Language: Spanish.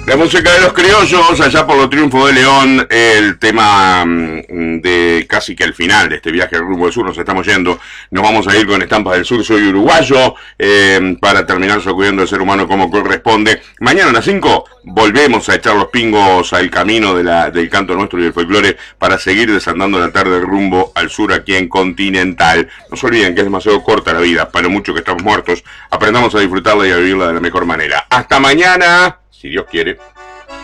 La música de los criollos, allá por los triunfos de León, el tema de casi que el final de este viaje al rumbo del sur, nos estamos yendo, nos vamos a ir con Estampas del Sur, soy uruguayo, para terminar sacudiendo el ser humano como corresponde. Mañana a las 5 volvemos a echar los pingos al camino del canto nuestro y del folclore para seguir desandando la tarde rumbo al sur aquí en Continental. No se olviden que es demasiado corta la vida, para mucho que estamos muertos, aprendamos a disfrutarla y a vivirla de la mejor manera. Hasta mañana, si Dios quiere.